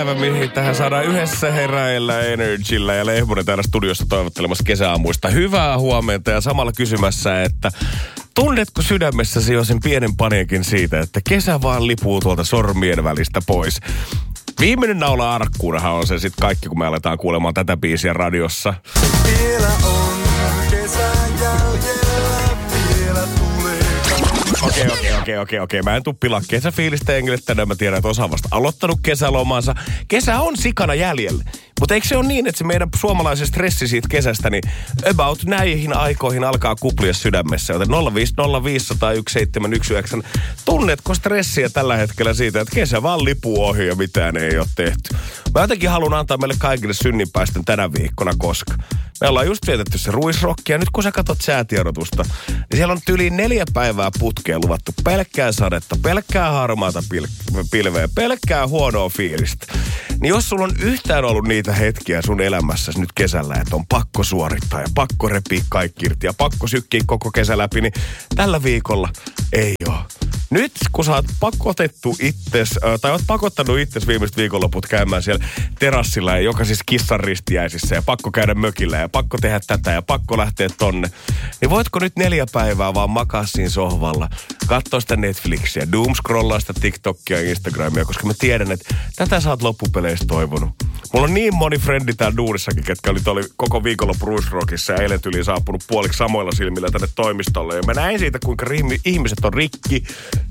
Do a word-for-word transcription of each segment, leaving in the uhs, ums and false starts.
mihin tähän saadaan yhdessä heräillä Energyllä ja Lehmonen täällä studiossa toivottelemassa kesäaamuista hyvää huomenta ja samalla kysymässä, että tunnetko sydämessäsi jo sen pienen paniekin siitä, että kesä vaan lipuu tuolta sormien välistä pois? Viimeinen naula arkkuunahan on se sitten kaikki, kun me aletaan kuulemaan tätä biisiä radiossa. Vielä on kesän jäljellä, vielä tulee. Okei, okei, okei, okei, okei. Mä en tuu pilaa kesäfiilistä jengille tänään. Mä tiedän, että osa on vasta aloittanut kesälomansa. Kesä on sikana jäljellä. Mutta eikö se ole niin, että se meidän suomalaisen stressi siitä kesästä, niin about näihin aikoihin alkaa kuplia sydämessä. Joten nolla viisi nolla viisi nolla nolla yksi seitsemän yksi yhdeksän. Tunnetko stressiä tällä hetkellä siitä, että kesä vaan lipuu ohi ja mitään ei ole tehty? Mä jotenkin haluan antaa meille kaikille synninpäisten tänä viikkona, koska me ollaan just vietetty se ruisrokki, ja nyt kun sä katsot säätiedotusta, niin siellä on yli neljä päivää putkeen luvattu pelkkää sadetta, pelkkää harmaata pil- pilveä, pelkkää huonoa fiilistä. Niin jos sulla on yhtään ollut niitä hetkiä sun elämässäsi nyt kesällä, että on pakko suorittaa ja pakko repiä kaikki irti ja pakko sykkiä koko kesä läpi, niin tällä viikolla ei ole. Nyt kun sä oot pakotettu itses, tai oot pakottanut itses viimeiset viikonloput käymään siellä terassilla ja jokaisissa kissan ristiäisissä ja pakko käydä mökillä ja pakko tehdä tätä ja pakko lähteä tonne, niin voitko nyt neljä päivää vaan makaa siinä sohvalla, katsoa sitä Netflixiä, doomscrollaa sitä TikTokia ja Instagramia, koska mä tiedän, että tätä sä oot loppupeleissä toivonut. Mulla on niin moni frendi täällä duunissakin, ketkä oli, oli koko viikonloppu Ruisrockissa ja eilen yli saapunut puoliksi samoilla silmillä tänne toimistolle. Ja mä näin siitä, kuinka ihmiset on rikki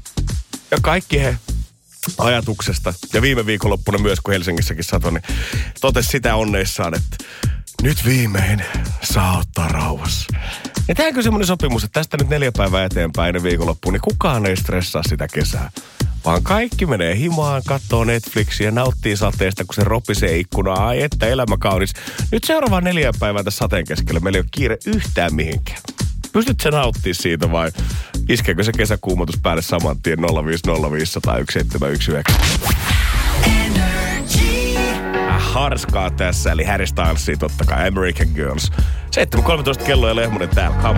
ja kaikki he ajatuksesta. Ja viime viikonloppuna myös, kun Helsingissäkin satoi, niin totesi sitä onneissaan, että nyt viimein saa ottaa rauhassa. Ja tämäkö semmoinen sopimus, että tästä nyt neljä päivää eteenpäin ennen viikonloppuun, niin kukaan ei stressaa sitä kesää. Vaan kaikki menee himaan, katsoo Netflixiä ja nauttii sateesta, kun se ropisee ikkunaa. Ai että elämä kaunis. Nyt seuraavaan neljä päivää tässä sateen keskellä. Meillä ei ole kiire yhtään mihinkään. Pystytkö sä nauttimaan siitä vai iskeekö se kesäkuumotus päälle saman tien nolla viisi nolla viisi nolla yksi seitsemän yksi yhdeksän? Harskaa tässä, eli Harry Stylesia totta kai, American Girls. seitsemän kolmetoista kello ja Lehmonen täällä, come